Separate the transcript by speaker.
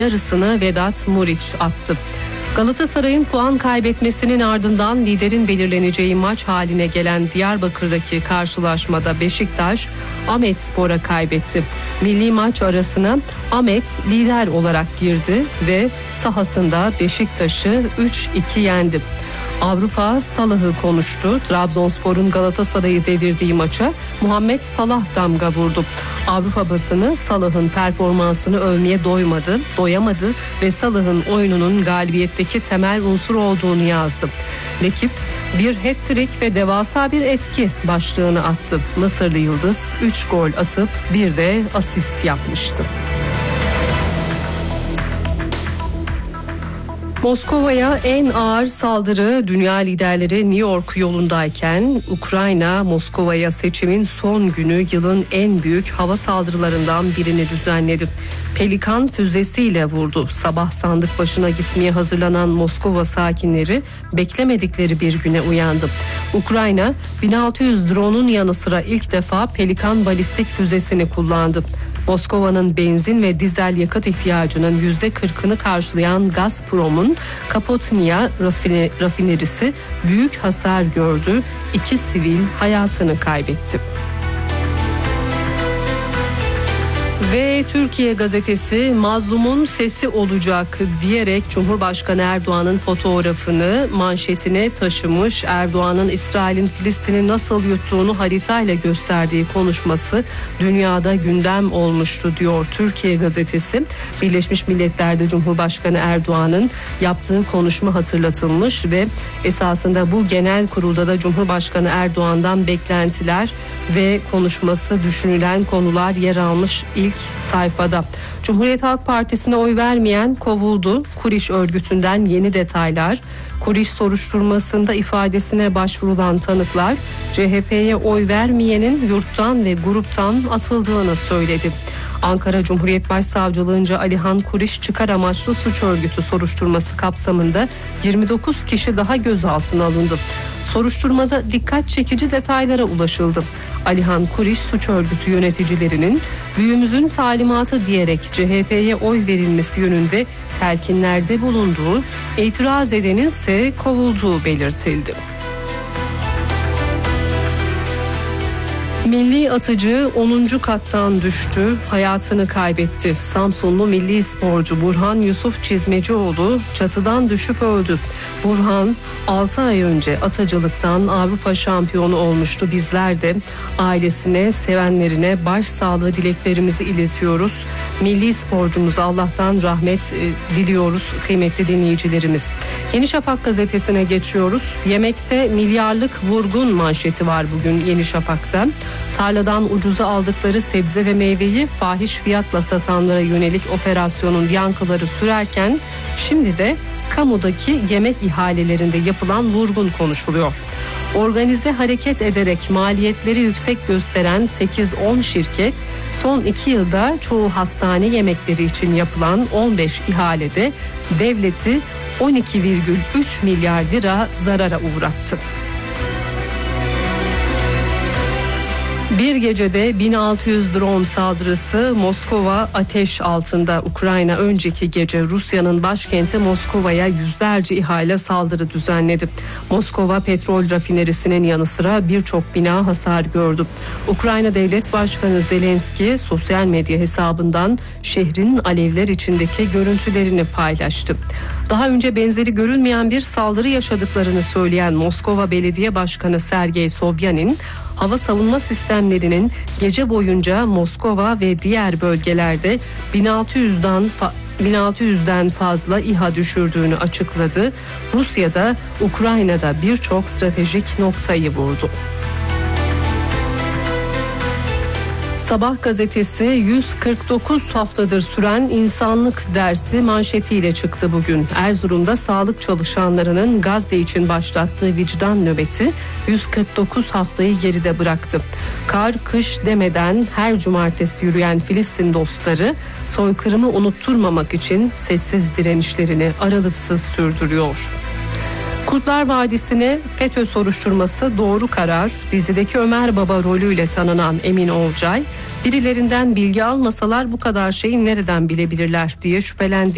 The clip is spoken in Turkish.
Speaker 1: yarısını Vedat Muriç attı. Galatasaray'ın puan kaybetmesinin ardından liderin belirleneceği maç haline gelen Diyarbakır'daki karşılaşmada Beşiktaş Ahmetspor'a kaybetti. Milli maç arasına Ahmet lider olarak girdi ve sahasında Beşiktaş'ı 3-2 yendi. Avrupa Salah'ı konuştu. Trabzonspor'un Galatasaray'ı devirdiği maça Muhammed Salah damga vurdu. Avrupa basını Salah'ın performansını övmeye doyamadı ve Salah'ın oyununun galibiyetteki temel unsur olduğunu yazdı. Ekip bir hat-trick ve devasa bir etki başlığını attı. Mısırlı Yıldız 3 gol atıp bir de asist yapmıştı. Moskova'ya en ağır saldırı, dünya liderleri New York yolundayken Ukrayna Moskova'ya seçimin son günü yılın en büyük hava saldırılarından birini düzenledi. Pelikan füzesiyle vurdu. Sabah sandık başına gitmeye hazırlanan Moskova sakinleri beklemedikleri bir güne uyandı. Ukrayna 1600 drone'un yanı sıra ilk defa Pelikan balistik füzesini kullandı. Moskova'nın benzin ve dizel yakıt ihtiyacının %40'ını karşılayan Gazprom'un Kapotnia rafinerisi büyük hasar gördü. 2 sivil hayatını kaybetti. Ve Türkiye gazetesi mazlumun sesi olacak diyerek Cumhurbaşkanı Erdoğan'ın fotoğrafını manşetine taşımış. Erdoğan'ın İsrail'in Filistin'i nasıl yuttuğunu haritayla gösterdiği konuşması dünyada gündem olmuştu diyor Türkiye gazetesi. Birleşmiş Milletler'de Cumhurbaşkanı Erdoğan'ın yaptığı konuşma hatırlatılmış ve esasında bu genel kurulda da Cumhurbaşkanı Erdoğan'dan beklentiler ve konuşması düşünülen konular yer almış ilk sayfada. Cumhuriyet Halk Partisi'ne oy vermeyen kovuldu. Kuriş örgütünden yeni detaylar. Kuriş soruşturmasında ifadesine başvurulan tanıklar CHP'ye oy vermeyenin yurttan ve gruptan atıldığını söyledi. Ankara Cumhuriyet Başsavcılığınca Alihan Kuriş çıkar amaçlı suç örgütü soruşturması kapsamında 29 kişi daha gözaltına alındı. Soruşturmada dikkat çekici detaylara ulaşıldı. Alihan Kuriş suç örgütü yöneticilerinin büyüğümüzün talimatı diyerek CHP'ye oy verilmesi yönünde telkinlerde bulunduğu, itiraz edenin ise kovulduğu belirtildi. Milli atıcı 10. kattan düştü, hayatını kaybetti. Samsunlu milli sporcu Burhan Yusuf Çizmecioğlu çatıdan düşüp öldü. Burhan 6 ay önce atıcılıktan Avrupa şampiyonu olmuştu. Bizler de ailesine, sevenlerine başsağlığı dileklerimizi iletiyoruz. Milli sporcumuza Allah'tan rahmet diliyoruz kıymetli dinleyicilerimiz. Yeni Şafak gazetesine geçiyoruz. Yemekte milyarlık vurgun manşeti var bugün Yeni Şafak'ta. Tarladan ucuza aldıkları sebze ve meyveyi fahiş fiyatla satanlara yönelik operasyonun yankıları sürerken şimdi de kamudaki yemek ihalelerinde yapılan vurgun konuşuluyor. Organize hareket ederek maliyetleri yüksek gösteren 8-10 şirket son 2 yılda çoğu hastane yemekleri için yapılan 15 ihalede devleti 12,3 milyar lira zarara uğrattı. Bir gecede 1600 drone saldırısı, Moskova ateş altında. Ukrayna önceki gece Rusya'nın başkenti Moskova'ya yüzlerce ihale saldırı düzenledi. Moskova petrol rafinerisinin yanı sıra birçok bina hasar gördü. Ukrayna Devlet Başkanı Zelenski sosyal medya hesabından şehrin alevler içindeki görüntülerini paylaştı. Daha önce benzeri görülmeyen bir saldırı yaşadıklarını söyleyen Moskova Belediye Başkanı Sergey Sobyanin, hava savunma sistemlerinin gece boyunca Moskova ve diğer bölgelerde 1600'den fazla İHA düşürdüğünü açıkladı. Rusya'da Ukrayna'da birçok stratejik noktayı vurdu. Sabah gazetesi 149 haftadır süren insanlık dersi manşetiyle çıktı bugün. Erzurum'da sağlık çalışanlarının Gazze için başlattığı vicdan nöbeti 149 haftayı geride bıraktı. Kar kış demeden her cumartesi yürüyen Filistin dostları soykırımı unutturmamak için sessiz direnişlerini aralıksız sürdürüyor. Kurtlar Vadisi'ne FETÖ soruşturması doğru karar. Dizideki Ömer Baba rolüyle tanınan Emin Olcay, birilerinden bilgi almasalar bu kadar şeyi nereden bilebilirler diye şüphelendi.